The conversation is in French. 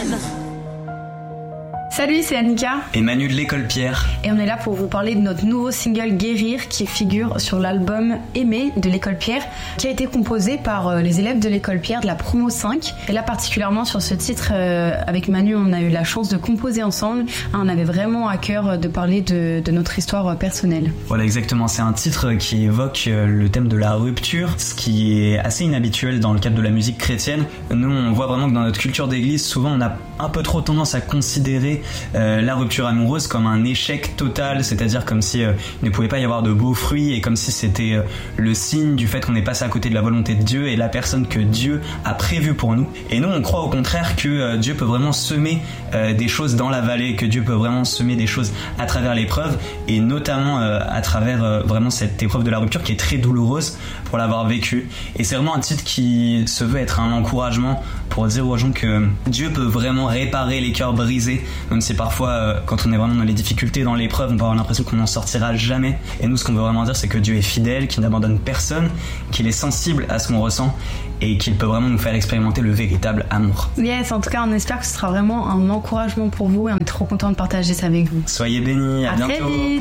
Salut, c'est Annika et Manu de l'École Pierre. Et on est là pour vous parler de notre nouveau single Guérir qui figure sur l'album Aimer de l'École Pierre, qui a été composé par les élèves de l'École Pierre de la promo 5. Et là particulièrement sur ce titre, avec Manu, on a eu la chance de composer ensemble. On avait vraiment à cœur de parler de notre histoire personnelle. Voilà, exactement, c'est un titre qui évoque le thème de la rupture, ce qui est assez inhabituel dans le cadre de la musique chrétienne. Nous, on voit vraiment que dans notre culture d'église, souvent on a un peu trop tendance à considérer la rupture amoureuse comme un échec total, c'est-à-dire comme si il ne pouvait pas y avoir de beaux fruits et comme si c'était le signe du fait qu'on est passé à côté de la volonté de Dieu et la personne que Dieu a prévue pour nous. Et nous, on croit au contraire que Dieu peut vraiment semer des choses dans la vallée, que Dieu peut vraiment semer des choses à travers l'épreuve et notamment à travers vraiment cette épreuve de la rupture qui est très douloureuse pour l'avoir vécue. Et c'est vraiment un titre qui se veut être un encouragement pour dire aux gens que Dieu peut vraiment réparer les cœurs brisés, même si parfois quand on est vraiment dans les difficultés, dans l'épreuve, on peut avoir l'impression qu'on n'en sortira jamais. Et nous, ce qu'on veut vraiment dire, c'est que Dieu est fidèle, qu'il n'abandonne personne, qu'il est sensible à ce qu'on ressent et qu'il peut vraiment nous faire expérimenter le véritable amour. Yes, en tout cas, on espère que ce sera vraiment un encouragement pour vous et on est trop content de partager ça avec vous. Soyez bénis, à bientôt. Très vite.